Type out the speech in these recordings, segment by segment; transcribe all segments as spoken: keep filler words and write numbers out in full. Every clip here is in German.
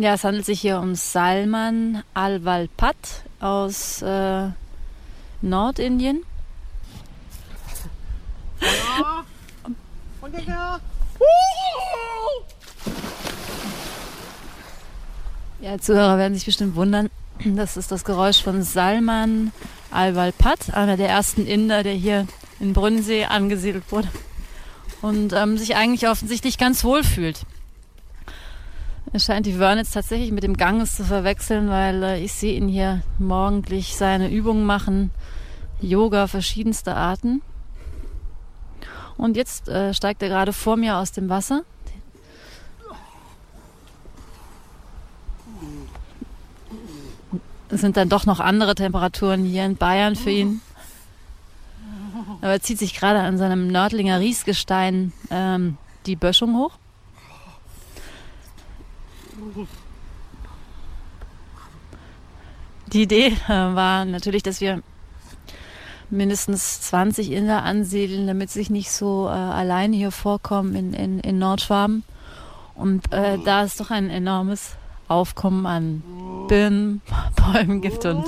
Ja, es handelt sich hier um Salman Al-Walpat aus äh, Nordindien. Ja, Zuhörer werden sich bestimmt wundern. Das ist das Geräusch von Salman Al-Walpat, einer der ersten Inder, der hier in Brunnsee angesiedelt wurde und ähm, sich eigentlich offensichtlich ganz wohl fühlt. Es scheint die Wörnitz tatsächlich mit dem Ganges zu verwechseln, weil äh, ich sehe ihn hier morgendlich seine Übungen machen, Yoga verschiedenster Arten. Und jetzt äh, steigt er gerade vor mir aus dem Wasser. Es sind dann doch noch andere Temperaturen hier in Bayern für ihn. Aber er zieht sich gerade an seinem Nördlinger Riesgestein ähm, die Böschung hoch. Die Idee äh, war natürlich, dass wir mindestens zwanzig Inder ansiedeln, damit sie sich nicht so äh, alleine hier vorkommen in, in, in Nordschwaben. Und äh, da ist doch ein enormes Aufkommen an Birnen, Bäumengift und,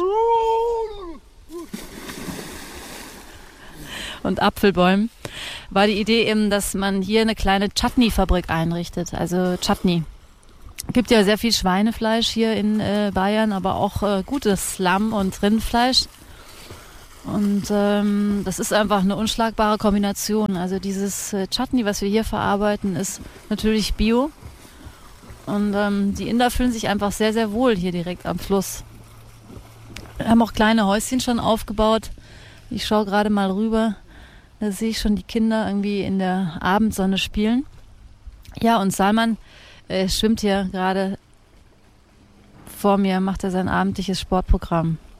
und Apfelbäumen, war die Idee eben, dass man hier eine kleine Chutney-Fabrik einrichtet, also Chutney. Es gibt ja sehr viel Schweinefleisch hier in äh, Bayern, aber auch äh, gutes Lamm- und Rindfleisch. Und ähm, das ist einfach eine unschlagbare Kombination. Also dieses äh, Chutney, was wir hier verarbeiten, ist natürlich Bio. Und ähm, die Inder fühlen sich einfach sehr, sehr wohl hier direkt am Fluss. Wir haben auch kleine Häuschen schon aufgebaut. Ich schaue gerade mal rüber. Da sehe ich schon die Kinder irgendwie in der Abendsonne spielen. Ja, und Salman äh, schwimmt hier gerade vor mir, macht er sein abendliches Sportprogramm.